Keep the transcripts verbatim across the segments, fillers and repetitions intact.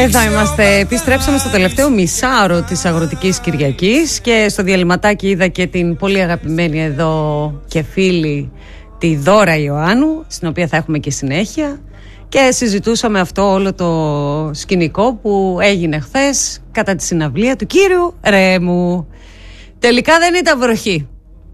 Εδώ είμαστε, επιστρέψαμε στο τελευταίο μισάωρο της Αγροτικής Κυριακής και στο διαλυματάκι είδα και την πολύ αγαπημένη εδώ και φίλη τη Δώρα Ιωάννου, στην οποία θα έχουμε και συνέχεια, και συζητούσαμε αυτό όλο το σκηνικό που έγινε χθες κατά τη συναυλία του κύριου Ρέμου. Τελικά δεν ήταν βροχή.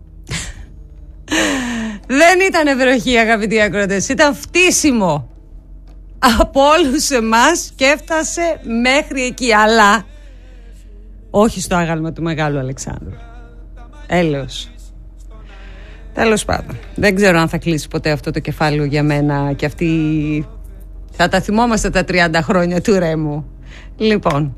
Δεν ήταν βροχή, αγαπητοί ακροατές, ήταν φτύσιμο από όλους εμάς και έφτασε μέχρι εκεί, αλλά όχι στο άγαλμα του Μεγάλου Αλεξάνδρου. Έλεος. Τέλος πάντων, δεν ξέρω αν θα κλείσει ποτέ αυτό το κεφάλαιο για μένα και αυτή θα τα θυμόμαστε τα τριάντα χρόνια του Ρέμου. Λοιπόν,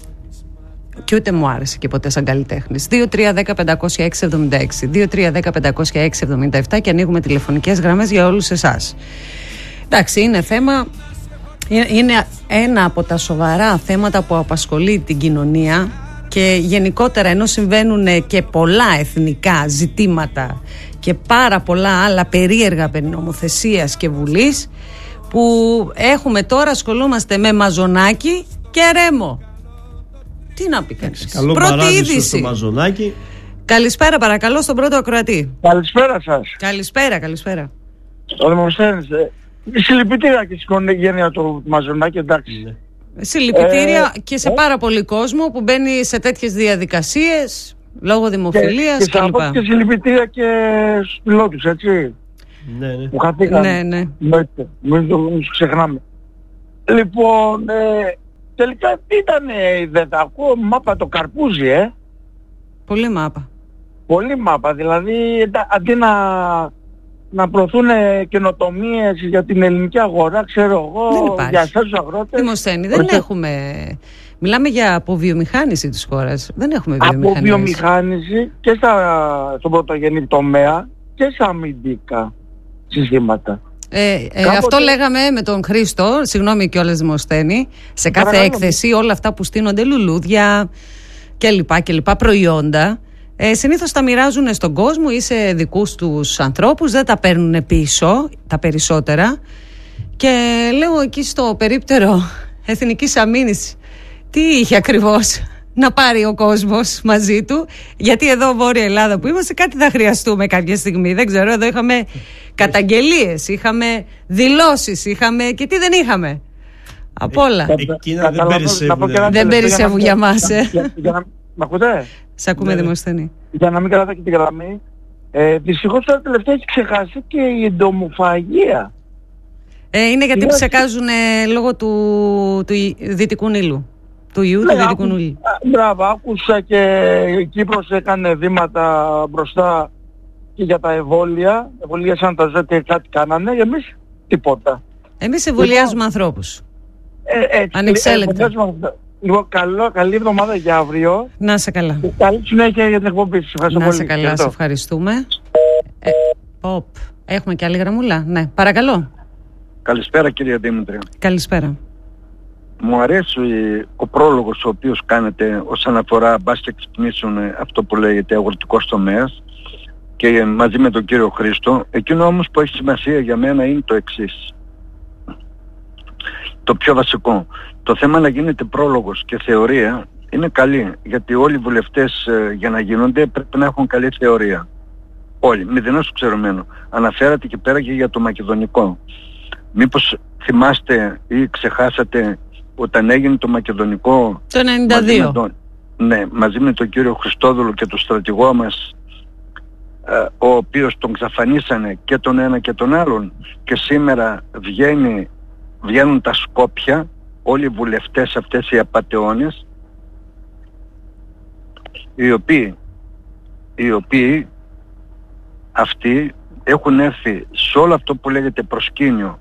και ούτε μου άρεσε και ποτέ σαν καλλιτέχνης. δύο τρία ένα μηδέν πέντε έξι εβδομήντα έξι δύο τρία ένα μηδέν πέντε έξι εβδομήντα επτά και ανοίγουμε τηλεφωνικές γραμμές για όλους εσάς. Εντάξει, είναι θέμα, είναι ένα από τα σοβαρά θέματα που απασχολεί την κοινωνία και γενικότερα, ενώ συμβαίνουν και πολλά εθνικά ζητήματα και πάρα πολλά άλλα περίεργα περί νομοθεσίας και βουλής, που έχουμε τώρα, ασχολούμαστε με Μαζονάκη και Ρέμο. Τι να πει κανείς. Καλό παράδεισο στο Μαζονάκη. Καλησπέρα παρακαλώ στον πρώτο ακροατή. Καλησπέρα σας. Καλησπέρα, καλησπέρα. Ο Δημοσθένης. Συλληπιτήρια και στην οικογένεια του Μαζονάκη, εντάξει. Ναι. Συλληπιτήρια ε, και σε ε, πάρα πολύ κόσμο που μπαίνει σε τέτοιες διαδικασίες λόγω δημοφιλίας και, κλπ. Και, και συλληπιτήρια και στους πιλότους, έτσι. Ναι, ναι. Που χαθήκαν. Ναι, ναι. Μην το ξεχνάμε. Λοιπόν, ε, τελικά τι ήταν η ΔΕΤΑ, ακούω μάπα το καρπούζι, ε. Πολύ μάπα. Πολύ μάπα, δηλαδή αντί να, να προωθούν καινοτομίες για την ελληνική αγορά, ξέρω εγώ, για εσάς τους αγρότες. Δημοσθένη, δεν έχουμε... Μιλάμε για αποβιομηχάνηση της χώρας. Δεν έχουμε βιομηχανίες. Αποβιομηχάνηση και στα, στον πρωτογενή τομέα και στα αμυντικά συστήματα. Ε, ε, Κάποτε... Αυτό λέγαμε με τον Χρήστο, συγγνώμη κιόλας Δημοσθένη, σε κάθε Παρακαλώ. έκθεση όλα αυτά που στείνονται, λουλούδια και λοιπά και λοιπά προϊόντα, ε, συνήθως τα μοιράζουν στον κόσμο ή σε δικούς τους ανθρώπους, δεν τα παίρνουν πίσω τα περισσότερα. Και λέω εκεί στο περίπτερο Εθνικής Αμήνης, τι είχε ακριβώς να πάρει ο κόσμος μαζί του, γιατί εδώ Βόρεια Ελλάδα που είμαστε κάτι θα χρειαστούμε κάποια στιγμή, δεν ξέρω, εδώ είχαμε καταγγελίες, είχαμε δηλώσεις, είχαμε και τι δεν είχαμε. Απ' όλα. Εκείνα δεν περισσεύουν. Δεν περισσεύουν για μας. Μ' ακούτε? Σ' ακούμε, Ναι. Δημοσθένη. Για να μην κρατάω και τη γραμμή. Ε, δυστυχώς τώρα τελευταία έχει ξεχάσει και η εντομοφαγία. Ε, είναι γιατί Είναι- ψεκάζουν ε, λόγω του, του Δυτικού Νείλου. Του ιού Ναι, του Δυτικού άκου- Νείλου. α, Μπράβο, άκουσα και η Κύπρος έκανε βήματα μπροστά και για τα εμβόλια. Εμβολίασαν τα ζώα και κάτι κάνανε. Εμείς τίποτα. Εμείς εμβολιάζουμε ανθρώπους. Ε, έτσι, Ανεξέλεγκτα. ε, εμβολιάζουμε- Λοιπόν, καλό, καλή εβδομάδα για αύριο. Να είσαι καλά. Και καλή συνέχεια για την εκπομπή. Σας ευχαριστώ Να πολύ. είσαι καλά, Ευχαριστώ. σε ευχαριστούμε. Ε, οπ, έχουμε και άλλη γραμμούλα. Ναι, παρακαλώ. Καλησπέρα κύριε Δήμητρη. Καλησπέρα. Μου αρέσει ο πρόλογος ο οποίος κάνετε όσον αφορά μπας και ξυπνήσουν αυτό που λέγεται αγροτικός τομέας και μαζί με τον κύριο Χρήστο. Εκείνο όμως που έχει σημασία για μένα είναι το εξής. Το πιο βασικό. Το θέμα να γίνεται πρόλογος και θεωρία είναι καλή, γιατί όλοι οι βουλευτές ε, για να γίνονται πρέπει να έχουν καλή θεωρία. Όλοι, μηδενός ξερωμένο. Αναφέρατε και πέρα και για το μακεδονικό. Μήπως θυμάστε ή ξεχάσατε όταν έγινε το μακεδονικό Το ενενήντα μαζί δύο. με τον, ναι, μαζί με τον κύριο Χριστόδουλο και τον στρατηγό μας, ε, ο οποίος τον ξαφανίσανε και τον ένα και τον άλλον, και σήμερα βγαίνει, βγαίνουν τα Σκόπια όλοι οι βουλευτές αυτές οι απατεώνες, οι οποίοι, οι οποίοι αυτοί έχουν έρθει σε όλο αυτό που λέγεται προσκήνιο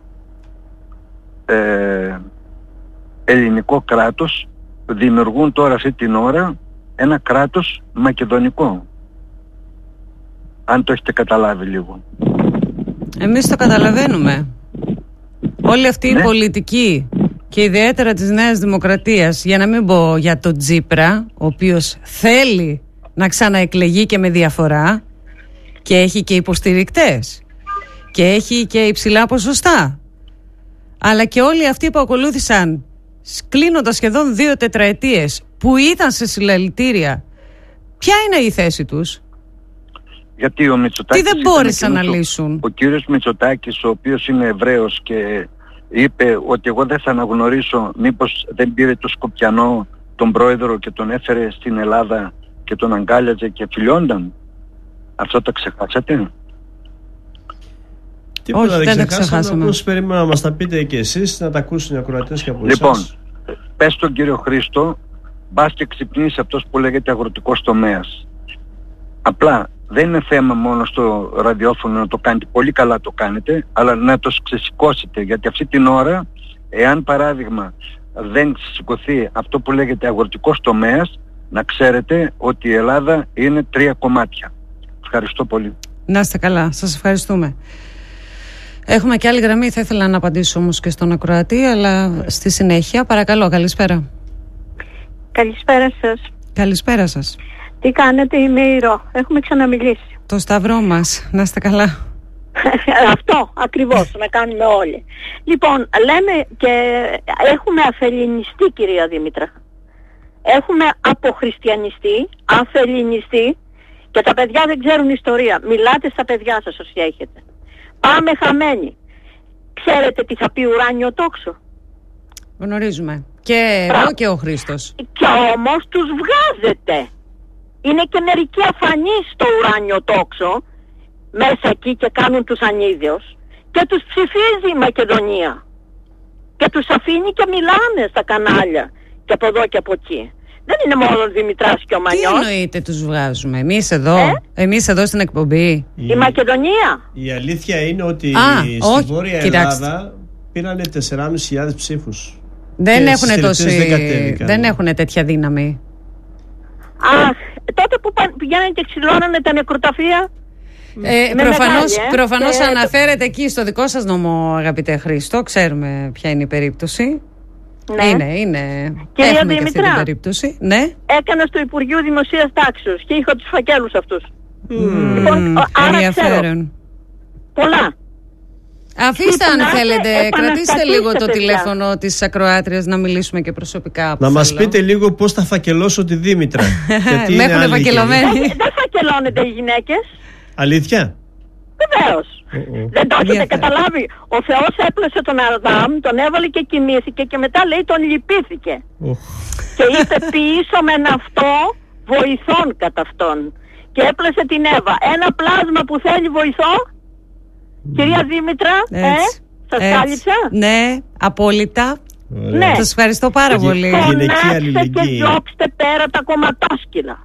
ε, ελληνικό κράτος, δημιουργούν τώρα αυτή την ώρα ένα κράτος μακεδονικό. Αν το έχετε καταλάβει λίγο. Εμείς το καταλαβαίνουμε. Όλη αυτή Ναι. η πολιτική και ιδιαίτερα της Νέας Δημοκρατίας, για να μην πω για τον Τσίπρα, ο οποίος θέλει να ξαναεκλεγεί και με διαφορά και έχει και υποστηρικτές και έχει και υψηλά ποσοστά, αλλά και όλοι αυτοί που ακολούθησαν κλείνοντας σχεδόν δύο τετραετίες, που ήταν σε συλλαλητήρια, ποια είναι η θέση τους? Γιατί ο Μητσοτάκης... Τι δεν μπόρεσαν να λύσουν? Ο κύριος Μητσοτάκης, ο οποίος είναι Εβραίος και είπε ότι εγώ δεν θα αναγνωρίσω, μήπως δεν πήρε το Σκοπιανό τον πρόεδρο και τον έφερε στην Ελλάδα και τον αγκάλιαζε και φιλιόνταν? Αυτό το ξεχάσατε? Τίποτα, όχι, δεν τα ξεχάσαμε. Απλώς περίμενα να μας τα πείτε και εσείς, να τα ακούσουν οι ακροατές και από λοιπόν, εσάς. Λοιπόν, πες στον κύριο Χρήστο, μπας και ξυπνήσει αυτός που λέγεται αγροτικός τομέας. Απλά δεν είναι θέμα μόνο στο ραδιόφωνο να το κάνετε, πολύ καλά το κάνετε, αλλά να το ξεσηκώσετε, γιατί αυτή την ώρα, εάν παράδειγμα δεν σηκωθεί αυτό που λέγεται αγροτικός τομέας, να ξέρετε ότι η Ελλάδα είναι τρία κομμάτια. Ευχαριστώ πολύ. Να είστε καλά, σας ευχαριστούμε. Έχουμε και άλλη γραμμή, θα ήθελα να απαντήσω όμως και στον ακροατή, αλλά στη συνέχεια. Παρακαλώ, καλησπέρα. Καλησπέρα σας. Καλησπέρα σας. Τι κάνετε, είμαι η Ρο. Έχουμε ξαναμιλήσει. Το σταυρό μας, να είστε καλά. Αυτό ακριβώς να κάνουμε όλοι. Λοιπόν, λέμε και έχουμε αφελινιστεί, κυρία Δήμητρα. Έχουμε αποχριστιανιστεί, αφελινιστεί και τα παιδιά δεν ξέρουν ιστορία. Μιλάτε στα παιδιά σας όσοι έχετε. Πάμε χαμένοι. Ξέρετε τι θα πει ουράνιο τόξο? Γνωρίζουμε. Και εγώ και ο Χρήστος. Και όμως τους βγάζετε. Είναι και μερικοί αφανείς στο ουράνιο τόξο μέσα εκεί και κάνουν τους ανίδεους και τους ψηφίζει η Μακεδονία και τους αφήνει και μιλάνε στα κανάλια και από εδώ και από εκεί. Δεν είναι μόνο ο Δημητράς και ο Μανιός. Τι εννοείται τους βγάζουμε? Εμείς εδώ, ε? εμείς εδώ στην εκπομπή. Η, η Μακεδονία. Η αλήθεια είναι ότι Α, στη όχι, Βόρεια κοιτάξτε. Ελλάδα πήρανε τέσσερις χιλιάδες πεντακόσιους ψήφους. Δεν έχουν, τόση, δεν έχουν τέτοια δύναμη. Αχ, τότε που πηγαίνανε και ξυλώνανε τα νεκροταφεία. Ε, προφανώς μεγάλη, ε, προφανώς και... αναφέρεται εκεί στο δικό σας νόμο, αγαπητέ Χρήστο. Ξέρουμε ποια είναι η περίπτωση. Ναι. Είναι, είναι. Κυρία Έχουμε Δημητρά, και αυτή την περίπτωση. Ναι. Έκανα στο Υπουργείο Δημοσίας Τάξεως και είχα τους φακέλους αυτούς. Mm. Λοιπόν, άρα ξέρω. Πολλά. Αφήστε αν θέλετε, κρατήστε λίγο το παιδιά. τηλέφωνο της ακροάτριας να μιλήσουμε και προσωπικά. Να μας πείτε λίγο πώς θα φακελώσω τη Δήμητρα. Με έχουν φακελωμένη. Δεν φακελώνεται οι γυναίκες. Αλήθεια? Βεβαίως. Oh-oh. Δεν το έχετε καταλάβει? Ο Θεός έπλασε τον Αδάμ, τον έβαλε και κοιμήθηκε και μετά λέει τον λυπήθηκε. Oh. Και είπε ποιήσω μεν αυτό βοηθών κατά αυτόν. Και έπλασε την Εύα. Ένα πλάσμα που θέλει βοηθό. Κυρία Δήμητρα, ε, σας κάλυψα? Ναι, απόλυτα. Ναι. Σας ευχαριστώ πάρα πολύ. Φωνάξτε και διώξτε πέρα τα κομματόσκυλα.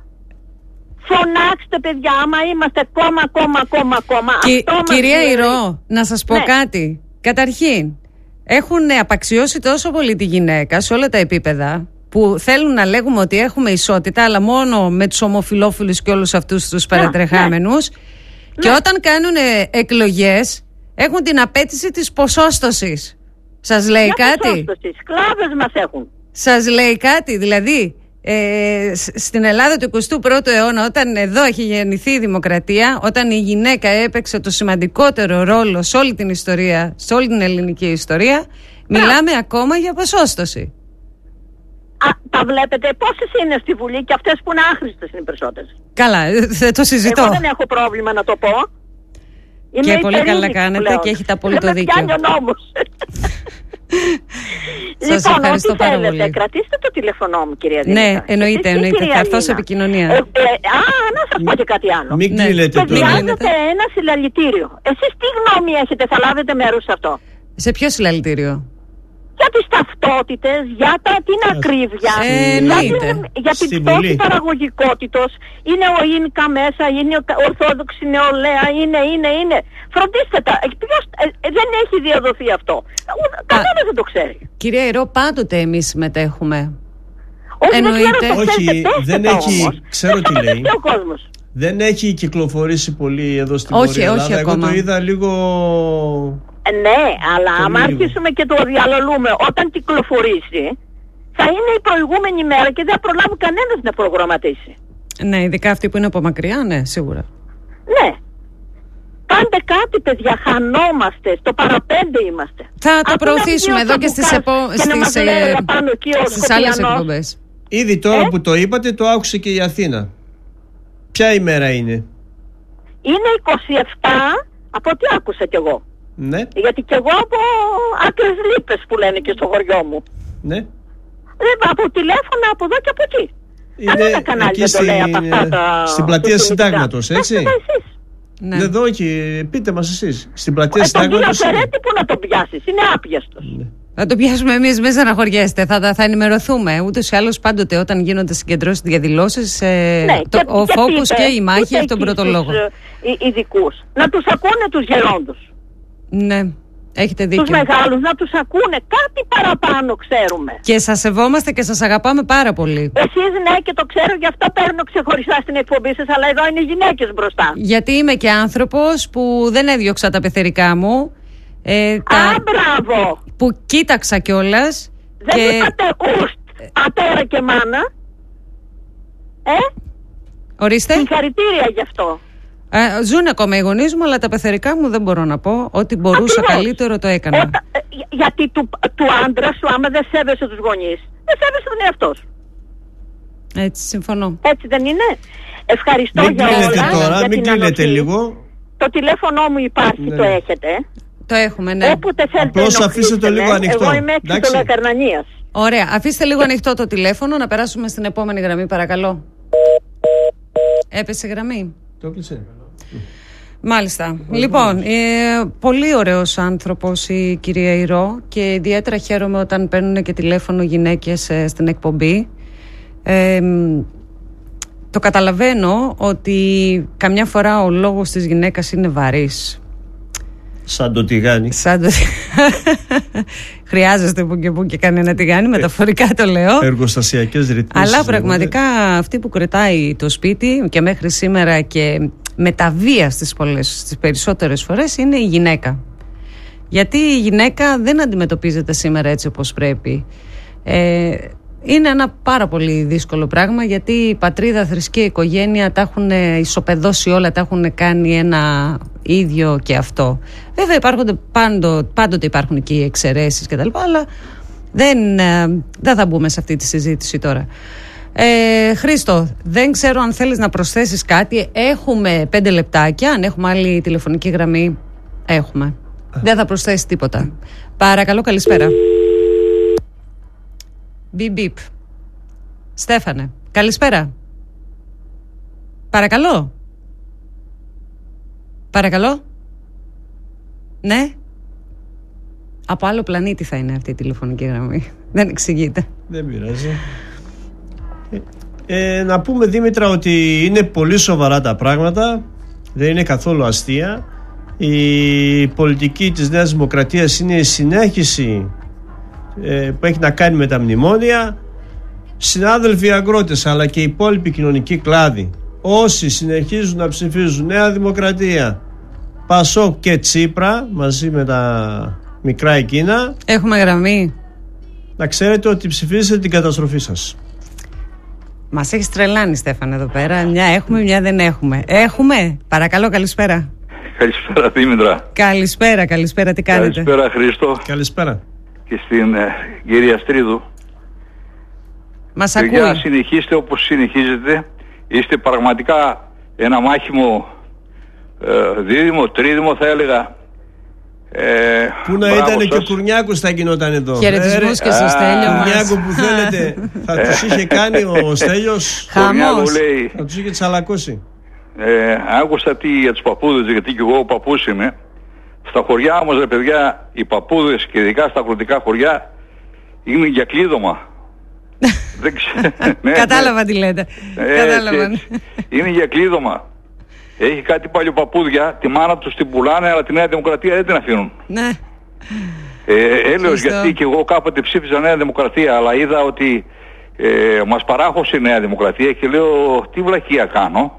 Φωνάξτε παιδιά, άμα είμαστε κόμμα, κόμμα, κόμμα, κόμμα. Κι, κυρία μας... Ηρώ, να σας πω ναι. κάτι. Καταρχήν, έχουν απαξιώσει τόσο πολύ τη γυναίκα σε όλα τα επίπεδα, που θέλουν να λέγουμε ότι έχουμε ισότητα, αλλά μόνο με τους ομοφυλόφιλους και όλους αυτούς τους παρατρεχάμενους. Ναι. Και ναι. όταν κάνουν εκλογές, έχουν την απέτηση της ποσόστοσης. Σας λέει Για κάτι? Ποσόστοση, σκλάβες μας έχουν. Σας λέει κάτι, δηλαδή... Ε, στην Ελλάδα του εικοστού πρώτου αιώνα, όταν εδώ έχει γεννηθεί η δημοκρατία, όταν η γυναίκα έπαιξε το σημαντικότερο ρόλο σε όλη την ιστορία, σε όλη την ελληνική ιστορία, μιλάμε ακόμα για ποσόστοση. Α, τα βλέπετε πόσες είναι στη Βουλή και αυτές που είναι άχρηστες είναι οι περισσότερες. Καλά, δεν το συζητώ. Εγώ δεν έχω πρόβλημα να το πω. Είμαι και πολύ καλά κάνετε και έχετε απόλυτο δίκιο. Δεν με πιάνει ο νόμος. Σας λοιπόν, ευχαριστώ ό,τι πάρα θέλετε, πολύ. Κρατήστε το τηλεφωνό μου, κυρία Δήμητρα. Ναι, εννοείται, εννοείται. Θα έρθω σε επικοινωνία. Ε, ε, α, να σας πω και κάτι άλλο. Μην κλείνετε ναι. τώρα. Χρειάζεται ένα συλλαλητήριο. Εσείς τι γνώμη έχετε, θα λάβετε μέρος σε αυτό? Σε ποιο συλλαλητήριο? Για τις ταυτότητες, για τα, την ακρίβεια, ε, για την, για την πτώση παραγωγικότητος. Είναι ο ίνκα μέσα, είναι ο ορθόδοξη νεολαία, είναι, είναι, είναι. Φροντίστε τα. Ποιος, ε, δεν έχει διαδοθεί αυτό. Κανένας δεν το ξέρει. Κυρία Ηρώ, πάντοτε εμείς συμμετέχουμε. Όχι, εννοείται. Δεν Όχι, δεν έχει. Όμως. Ξέρω τι λέει. Ο κόσμος. Δεν έχει κυκλοφορήσει πολύ εδώ στην όχι, Βόρεια Ελλάδα. Όχι, Εγώ ακόμα. το είδα λίγο. Ναι, αλλά άμα λίγο. αρχίσουμε και το διαλαλούμε όταν κυκλοφορήσει, θα είναι η προηγούμενη μέρα και δεν θα προλάβει κανένας να προγραμματίσει. Ναι, ειδικά αυτοί που είναι από μακριά, ναι, σίγουρα. Ναι. Κάντε κάτι, παιδιά, χανόμαστε. Στο παραπέντε είμαστε. Θα το Αφού προωθήσουμε να εδώ και στις, επο... στις, ε... στις άλλες εκπομπές. Ήδη τώρα Ε? που το είπατε, το άκουσε και η Αθήνα. Ποια ημέρα είναι? Είναι είκοσι επτά, από ό,τι άκουσα κι εγώ. Ναι, Γιατί κι εγώ από άκρες λίπες που λένε και στο χωριό μου. ναι. Ε, από τηλέφωνα από εδώ και από εκεί. Κανένα κανάλι εκεί δεν το λέει από αυτά τα... στην πλατεία Συντάγματος, έτσι. Πέστε εσείς. Ναι. Εδώ όχι, πείτε μας εσείς. Στην πλατεία Ε, τον κύριο Συντάγματος. Φερέτη που να τον πιάσεις, είναι άπιαστος. Θα το πιάσουμε εμείς, μην στεναχωριέστε. Θα, θα ενημερωθούμε. Ούτως ή άλλως πάντοτε όταν γίνονται συγκεντρώσεις, διαδηλώσεις, ε, Ναι, το, και, ο και φόκους πείτε, και η μάχη πείτε έχει τον εκεί πρώτο στους, λόγο. ε, οι- ειδικούς. Να τους ακούνε τους γερόντους. Ναι, έχετε Τους δίκιο. μεγάλους να τους ακούνε. Κάτι παραπάνω ξέρουμε. Και σας σεβόμαστε και σας αγαπάμε πάρα πολύ. Εσείς ναι, και το ξέρω, γι' αυτό παίρνω ξεχωριστά στην εκπομπή σας, αλλά εδώ είναι γυναίκες μπροστά. Γιατί είμαι και άνθρωπος που δεν έδιωξα τα πεθερικά μου. Ε, τα... Α, μπράβο! που κοίταξα κιόλας. Δεν και... είπατε ουστ, πατέρα και μάνα. Ε, Ορίστε. συγχαρητήρια γι' αυτό. Ε, ζουν ακόμα οι γονείς μου, αλλά τα πεθερικά μου δεν μπορώ να πω. Ό,τι μπορούσα Ακριβώς. καλύτερο το έκανα. Όταν- ε, για- γιατί του, του άντρα σου, άμα δεν σέβεσαι τους γονείς, δεν σέβεσαι τον εαυτό σου. Έτσι, συμφωνώ. Έτσι δεν είναι? Ευχαριστώ Μην για κλείνετε όλα. τώρα, για μην την κλείνετε ανοχή. λίγο. Το τηλέφωνο μου υπάρχει, Ναι. το έχετε. Το έχουμε, ναι. Όποτε θέλετε Απλώς να αφήστε το λίγο ανοιχτό. Εγώ είμαι έξω Εντάξει. του Λακαρνανίας. Ωραία. Αφήστε λίγο ανοιχτό το τηλέφωνο να περάσουμε στην επόμενη γραμμή, παρακαλώ. Έπεσε γραμμή. Το έκλεισε. Μάλιστα. Λοιπόν, ε, πολύ ωραίος άνθρωπος η κυρία Ηρώ και ιδιαίτερα χαίρομαι όταν παίρνουν και τηλέφωνο γυναίκες ε, στην εκπομπή. Ε, μ, το καταλαβαίνω ότι καμιά φορά ο λόγος της γυναίκας είναι βαρύς. Σαν το τηγάνι. Σαν το... Χρειάζεστε που και που και κανένα τηγάνι, μεταφορικά το λέω. Εργοστασιακές ρυθμίσεις. Αλλά πραγματικά αυτή που κρετάει το σπίτι και μέχρι σήμερα και με τα βία στις, πολλές, στις περισσότερες φορές είναι η γυναίκα. Γιατί η γυναίκα δεν αντιμετωπίζεται σήμερα έτσι όπως πρέπει. Ε, είναι ένα πάρα πολύ δύσκολο πράγμα, γιατί η πατρίδα, θρησκεία, η οικογένεια τα έχουν ισοπεδώσει όλα, τα έχουν κάνει ένα ίδιο και αυτό. Βέβαια υπάρχουν πάντο, πάντοτε υπάρχουν και οι εξαιρέσεις και τα λοιπά, αλλά δεν, ε, δεν θα μπούμε σε αυτή τη συζήτηση τώρα. Ε, Χρήστο, δεν ξέρω αν θέλεις να προσθέσεις κάτι. Έχουμε πέντε λεπτάκια. Αν έχουμε άλλη τηλεφωνική γραμμή, έχουμε. Δεν θα προσθέσεις τίποτα. Παρακαλώ, καλησπέρα. Μπιπ μπιπ. Στέφανε, καλησπέρα. Παρακαλώ. Παρακαλώ. Ναι. Από άλλο πλανήτη θα είναι αυτή η τηλεφωνική γραμμή. Δεν εξηγείται. Δεν πειράζει. Ε, ε, να πούμε, Δήμητρα, ότι είναι πολύ σοβαρά τα πράγματα. Δεν είναι καθόλου αστεία. Η πολιτική της Νέας Δημοκρατίας είναι η συνέχιση ε, που έχει να κάνει με τα μνημόνια. Συνάδελφοι αγρότες, αλλά και οι υπόλοιποι κοινωνικοί κλάδοι, όσοι συνεχίζουν να ψηφίζουν Νέα Δημοκρατία, Πασόκ και Τσίπρα μαζί με τα μικρά εκείνα, Έχουμε γραμμή. να ξέρετε ότι ψηφίζετε την καταστροφή σας. Μας έχει τρελάνει, Στέφανε, εδώ πέρα. Μια έχουμε, μια δεν έχουμε. Έχουμε. Παρακαλώ, καλησπέρα. Καλησπέρα Δήμητρα. Καλησπέρα, καλησπέρα. Τι κάνετε? Καλησπέρα Χρήστο. Καλησπέρα. Και στην ε, κυρία Στρίδου. Μας Παιδιά, ακούει. συνεχίστε όπως συνεχίζετε. Είστε πραγματικά ένα μάχημο ε, δίδυμο, τρίδυμο θα έλεγα. Ε, Πού να μπράβο ήταν και ο σας. Κουρνιάκος θα γινόταν εδώ. Χαιρετισμούς και στο Α, Στέλιο μας. Κουρνιάκο που θέλετε θα τους είχε κάνει ο Στέλιος. Κορνιάκο Χαμός. λέει, Θα τους είχε τσαλακώσει. ε, άκουσα τι για τους παππούδες, γιατί και εγώ παππούς είμαι. Στα χωριά όμως, ρε παιδιά, οι παππούδες και ειδικά στα αγροτικά χωριά είναι για κλείδωμα. Δεν ξέρω. Ναι, Κατάλαβα τι λέτε. Ε, Κατάλαβα. έτσι, έτσι. Είναι για κλείδωμα. Έχει κάτι παλιοπαππούδια, τη μάνα τους την πουλάνε, αλλά τη Νέα Δημοκρατία δεν την αφήνουν. Ναι. Ε, έλεος, Σωστό. γιατί και εγώ κάποτε ψήφιζα Νέα Δημοκρατία, αλλά είδα ότι ε, μας παράχωσε η Νέα Δημοκρατία και λέω τι βλακεία κάνω.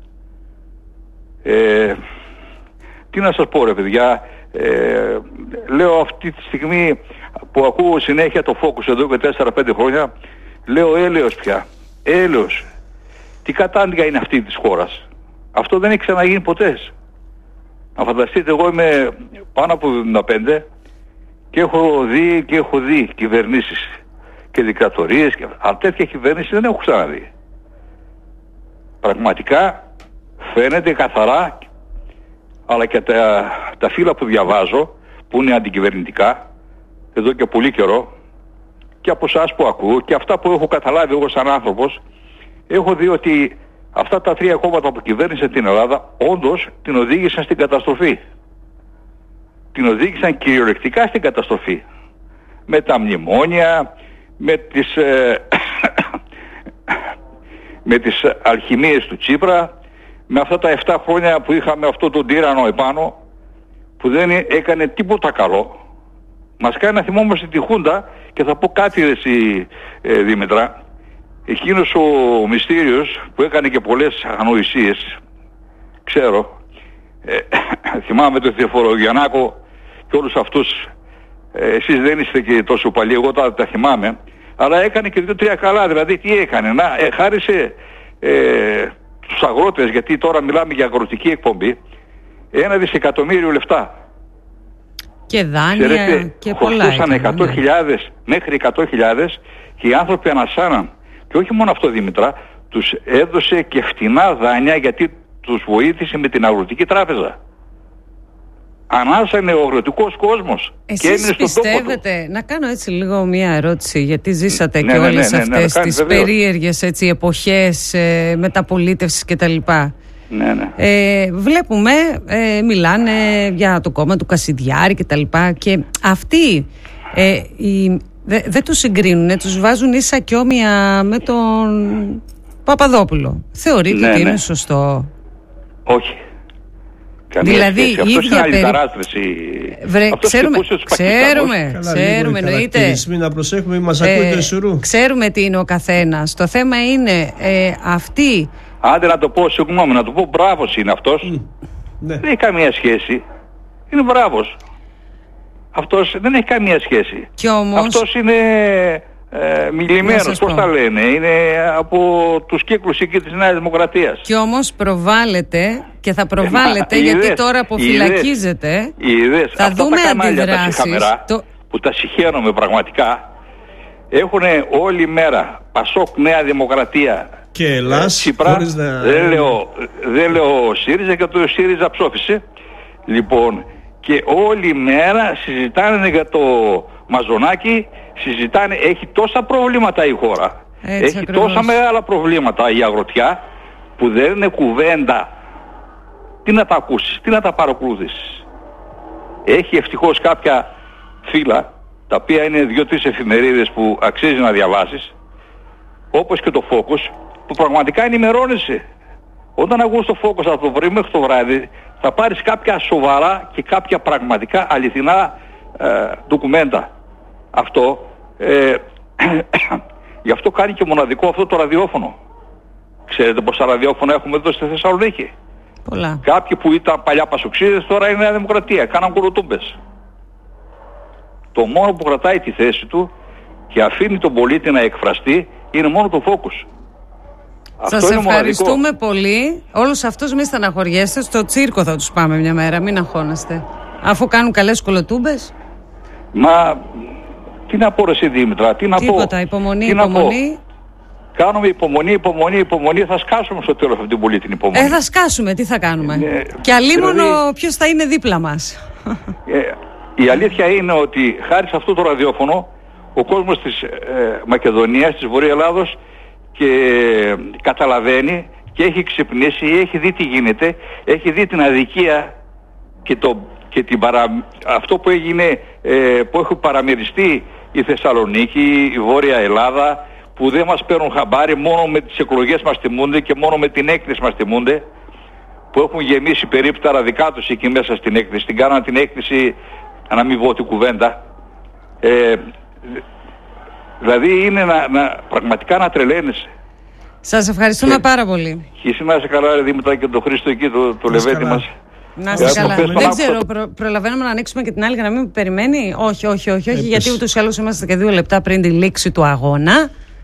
Ε, τι να σας πω ρε παιδιά, ε, λέω αυτή τη στιγμή που ακούω συνέχεια το Focus εδώ και τέσσερα πέντε χρόνια, λέω έλεος πια, έλεος. Τι κατάντια είναι αυτή της χώρας. Αυτό δεν έχει ξαναγίνει ποτέ. Να φανταστείτε, εγώ είμαι πάνω από εβδομήντα πέντε και έχω δει και έχω δει κυβερνήσεις και δικτατορίες, και... αλλά τέτοια κυβέρνηση δεν έχω ξαναδεί. Πραγματικά φαίνεται καθαρά, αλλά και τα, τα φύλλα που διαβάζω, που είναι αντικυβερνητικά, εδώ και πολύ καιρό, και από εσάς που ακούω και αυτά που έχω καταλάβει εγώ σαν άνθρωπος, έχω δει ότι αυτά τα τρία κόμματα που κυβέρνησαν την Ελλάδα όντως την οδήγησαν στην καταστροφή. Την οδήγησαν κυριολεκτικά στην καταστροφή. Με τα μνημόνια, με τις, ε, με τις αλχημίες του Τσίπρα, με αυτά τα επτά χρόνια που είχαμε αυτό τον τύρανο επάνω, που δεν έκανε τίποτα καλό. Μας κάνει να θυμόμαστε τη Χούντα, και θα πω κάτι, εσύ, ε, Δήμητρα. Εκείνος ο Μυστήριος που έκανε και πολλές ανοησίες, ξέρω, ε, θυμάμαι τον Θεοφορογιαννάκο και όλους αυτούς, ε, εσείς δεν είστε και τόσο παλιοί, εγώ τα, τα θυμάμαι, αλλά έκανε και δύο-τρία καλά. Δηλαδή τι έκανε? Να, ε, χάρισε ε, τους αγρότες, γιατί τώρα μιλάμε για αγροτική εκπομπή, ένα δισεκατομμύριο λεφτά. Και δάνεια. Ξέρετε, και πολλά. Χωστούσαν εκατό χιλιάδες, ναι. μέχρι εκατό χιλιάδες, και οι άνθρωποι ανασάναν. Και όχι μόνο αυτό, Δήμητρα, τους έδωσε και φτηνά δάνεια, γιατί τους βοήθησε με την αγροτική τράπεζα. Ανάσανε ο αγροτικός κόσμος. Εσείς και έμεινε στον τόπο του. Να κάνω έτσι λίγο μια ερώτηση, γιατί ζήσατε ναι, και ναι, όλες ναι, ναι, ναι, αυτές ναι, τις βεβαίως. περίεργες έτσι, εποχές ε, μεταπολίτευσης κτλ. Ναι, ναι. Ε, βλέπουμε, ε, μιλάνε για το κόμμα του Κασιδιάρη κτλ. Και, και αυτοί ε, οι, δε, δεν τους συγκρίνουν, τους βάζουν ίσα και όμοια με τον Παπαδόπουλο. Θεωρείτε ναι, ότι ναι. είναι σωστό? Όχι. Καμία δηλαδή η ίδια περίπτωση. Βρε, ξέρουμε, ξέρουμε, ξέρουμε εννοείται. Να προσέχουμε, μας ακούτε σουρού. Ξέρουμε τι είναι ο καθένας. Το θέμα είναι ε, αυτοί. Άντε να το πω, συγγνώμη, να το πω, μπράβος είναι αυτός. Mm. Ναι. Δεν έχει καμία σχέση. Είναι μπράβος. Αυτός δεν έχει καμία σχέση. Κι όμως... αυτός είναι ε, μιλημένος, πώς τα λένε. Είναι από τους κύκλους εκεί της Νέας Δημοκρατίας. Κι όμως προβάλλεται και θα προβάλλεται, ε, γιατί είδες, τώρα αποφυλακίζεται. Είδες, θα αυτά δούμε τα αντιδράσεις. Τα χαμερά, το... που τα συχαίνομαι πραγματικά. Έχουν όλη μέρα Πασόκ, Νέα Δημοκρατία και Ελλάς, Τσίπρα, να... δεν, λέω, δεν λέω ΣΥΡΙΖΑ, και το ΣΥΡΙΖΑ ψόφισε. Λοιπόν, και όλη μέρα συζητάνε για το Μαζονάκι, συζητάνε, έχει τόσα προβλήματα η χώρα. Έτσι, έχει ακριβώς. Τόσα μεγάλα προβλήματα η αγροτιά, που δεν είναι κουβέντα. Τι να τα ακούσεις, τι να τα παρακολουθήσεις. Έχει ευτυχώς κάποια φύλλα, τα οποία είναι δύο-τρεις εφημερίδες που αξίζει να διαβάσεις, όπως και το Focus, που πραγματικά ενημερώνεσαι. Όταν ακούς το Focus από το πρωί μέχρι το βράδυ, θα πάρεις κάποια σοβαρά και κάποια πραγματικά αληθινά ε, ντοκουμέντα. Αυτό, ε, γι' αυτό κάνει και μοναδικό αυτό το ραδιόφωνο. Ξέρετε πόσα ραδιόφωνα έχουμε εδώ στη Θεσσαλονίκη? Πολλά. Κάποιοι που ήταν παλιά πασοξίδες τώρα είναι Νέα Δημοκρατία, κάναν κολοτούμπες. Το μόνο που κρατάει τη θέση του και αφήνει τον πολίτη να εκφραστεί είναι μόνο το Focus. Σας ευχαριστούμε μοναδικό. Πολύ. Όλους αυτούς μη στεναχωριέστε. Στο τσίρκο θα τους πάμε μια μέρα, μην αγχώνεστε. Αφού κάνουν καλές κολοτούμπες. Μα τι να πω ρε εσύ Δήμητρα, τι να Τίποτα, πω. Τίποτα, υπομονή, τι υπομονή. Κάνουμε υπομονή, υπομονή, υπομονή. Θα σκάσουμε στο τέλος αυτή την πολύ την υπομονή. Ε, θα σκάσουμε, τι θα κάνουμε. Ε, και αλίμονο δηλαδή, ποιος θα είναι δίπλα μας. Ε, η αλήθεια είναι ότι χάρη σε αυτό το ραδιόφωνο ο κόσμος της ε, Μακεδονίας, της Βορείου Ελλάδος και ε, καταλαβαίνει και έχει ξυπνήσει, έχει δει τι γίνεται, έχει δει την αδικία και, το, και την παρα, αυτό που έγινε, ε, που έχει παραμεριστεί η Θεσσαλονίκη, η Βόρεια Ελλάδα, που δεν μας παίρνουν χαμπάρι, μόνο με τις εκλογές μας τιμούνται και μόνο με την έκθεση μας τιμούνται, που έχουν γεμίσει περίπου τα ραδικά τους εκεί μέσα στην έκθεση. Την κάναν την έκθεση, να μην πω την κουβέντα. Ε, δηλαδή είναι να, να, πραγματικά να τρελαίνεσαι. Σας ευχαριστούμε και, πάρα πολύ. Και εσύ να είσαι καλά ρε Δήμητρα, και τον Χρήστο εκεί, το, το λεβέντι μας. Να είστε καλά. Δεν ξέρω, προ, προλαβαίνουμε να ανοίξουμε και την άλλη για να μην περιμένει. Όχι, όχι, όχι, όχι, γιατί ούτως ή άλλως είμαστε και δύο λεπτά πριν τη λήξη του αγώνα.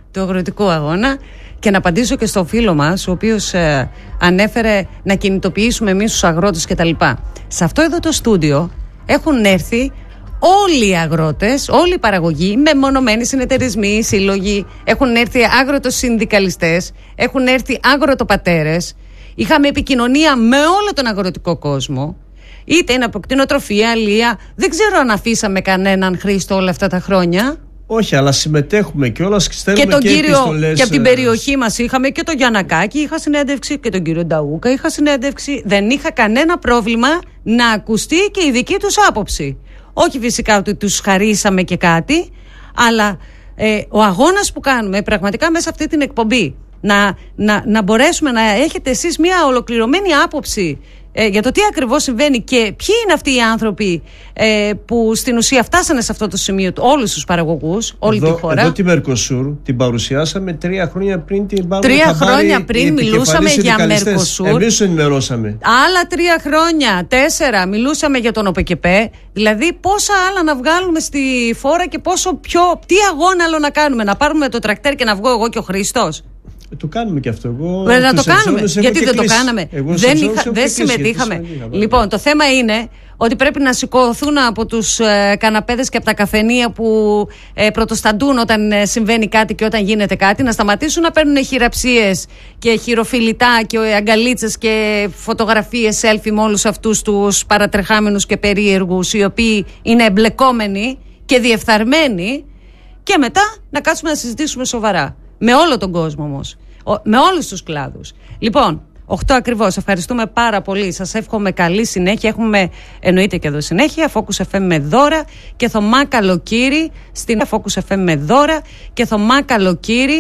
του αγροτικού αγώνα και να απαντήσω και στο φίλο μας, ο οποίος ε, ανέφερε να κινητοποιήσουμε εμείς τους αγρότες κτλ. Σε αυτό εδώ το στούντιο έχουν έρθει όλοι οι αγρότες, όλοι οι παραγωγοί, μεμονωμένοι συνεταιρισμοί, σύλλογοι, έχουν έρθει αγροτοσυνδικαλιστές, έχουν έρθει αγροτοπατέρες. Είχαμε επικοινωνία με όλο τον αγροτικό κόσμο, είτε είναι από κτηνοτροφία, αλεία. Δεν ξέρω αν αφήσαμε κανέναν, Χρήστο, όλα αυτά τα χρόνια. Όχι, αλλά συμμετέχουμε και όλα στέλνουμε και τον και κύριο επιστολές. Και από την περιοχή μας είχαμε και τον Γιαννακάκη, είχα συνέντευξη, και τον κύριο Νταούκα είχα συνέντευξη. Δεν είχα κανένα πρόβλημα να ακουστεί και η δική τους άποψη. Όχι φυσικά ότι τους χαρίσαμε και κάτι, αλλά ε, ο αγώνας που κάνουμε πραγματικά μέσα αυτή την εκπομπή, να, να, να μπορέσουμε να έχετε εσείς μια ολοκληρωμένη άποψη ε, για το τι ακριβώς συμβαίνει και ποιοι είναι αυτοί οι άνθρωποι ε, που στην ουσία φτάσανε σε αυτό το σημείο, όλους τους παραγωγούς, όλη εδώ, τη χώρα. Εδώ τη Μερκοσούρ την παρουσιάσαμε τρία χρόνια πριν την πάρουμε. Τρία χρόνια πριν μιλούσαμε για Μερκοσούρ. Εμείς το ενημερώσαμε. Άλλα τρία χρόνια, τέσσερα, μιλούσαμε για τον ΟΠΕΚΕΠΕ. Δηλαδή πόσα άλλα να βγάλουμε στη φόρα και πόσο πιο, τι αγώνα άλλο να κάνουμε. Να πάρουμε το τρακτέρ και να βγω εγώ και ο Χρήστος. Ε, το κάνουμε και αυτό. Εγώ Βέβαια, να το κάνουμε. Γιατί δεν το κάναμε. Εγώ δεν είχα, δεν συμμετείχαμε. Λοιπόν, το θέμα είναι ότι πρέπει να σηκωθούν από τους ε, καναπέδες και από τα καφενεία που ε, πρωτοσταντούν όταν ε, συμβαίνει κάτι και όταν γίνεται κάτι, να σταματήσουν να παίρνουν χειραψίες και χειροφιλιτά και αγκαλίτσες και φωτογραφίες selfie με όλους αυτούς τους παρατρεχάμενους και περίεργους, οι οποίοι είναι εμπλεκόμενοι και διεφθαρμένοι, και μετά να κάτσουμε να συζητήσουμε σοβαρά. Με όλο τον κόσμο όμως. Με όλους τους κλάδους. Λοιπόν, οκτώ ακριβώς. Ευχαριστούμε πάρα πολύ. Σας εύχομαι καλή συνέχεια. Έχουμε εννοείται και εδώ συνέχεια. Focus εφ εμ με δώρα και Θωμά καλοκύρι στην Focus εφ εμ με δώρα και Θωμά καλοκύρι